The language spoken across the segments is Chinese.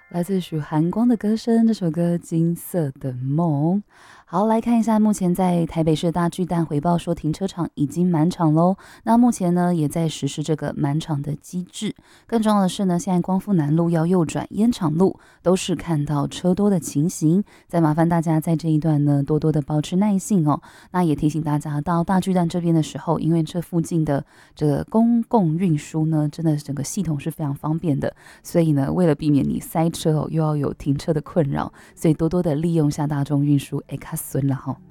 来自许寒光的歌声，这首歌《金色的梦》。好，来看一下，目前在台北市大巨蛋回报说，停车场已经满场喽。那目前呢，也在实施这个满场的机制。更重要的是呢，现在光复南路要右转烟厂路，都是看到车多的情形。再麻烦大家在这一段呢，多多的保持耐性哦。那也提醒大家，到大巨蛋这边的时候，因为这附近的这个公共运输呢，真的整个系统是非常方便的，所以呢，为了避免你塞车哦，又要有停车的困扰，所以多多的利用一下大众运输，卡孙了哈。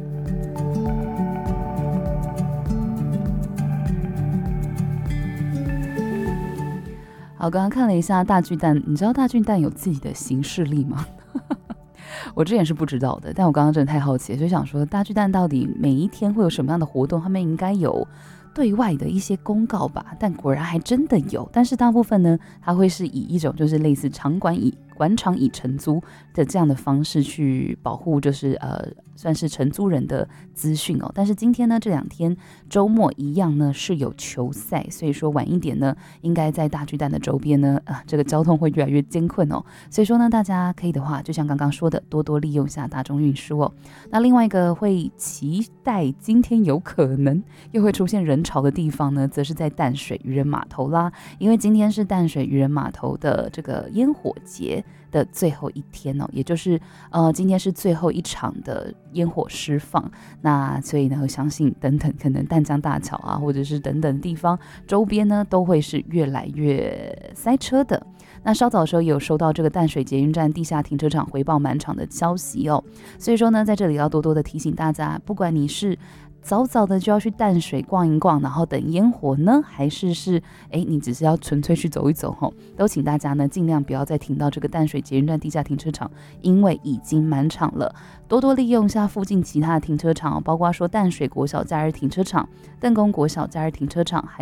好，刚刚看了一下大巨蛋，你知道大巨蛋有自己的行事历吗？我之前是不知道的，但我刚刚真的太好奇，就想说大巨蛋到底每一天会有什么样的活动？他们应该有对外的一些公告吧，但果然还真的有，但是大部分呢，它会是以一种就是类似馆场以承租的这样的方式去保护，就是算是承租人的资讯哦。但是今天呢，这2天周末一样呢是有球赛，所以说晚一点呢，应该在大巨蛋的周边呢，这个交通会越来越艰困哦。所以说呢，大家可以的话，就像刚刚说的，多多利用一下大众运输哦。那另外一个会期待今天有可能又会出现人潮的地方呢，则是在淡水渔人码头啦，因为今天是淡水渔人码头的这个烟火节的最后一天哦，也就是今天是最后一场的烟火释放，那所以呢，我相信等等可能淡江大桥啊，或者是等等地方周边呢，都会是越来越塞车的。那稍早的时候也有收到这个淡水捷运站地下停车场回报满场的消息哦，所以说呢，在这里要多多的提醒大家，不管你是早早的就要去淡水逛一逛，然后等烟火呢，还是你只是要纯粹去走一走吼，都请大家呢尽量不要再停到这个淡水捷运站地下停车场，因为已经满场了。多多利用一下附近其他的停车场，包括说淡水国小假日停车场、邓公国小假日停车场，还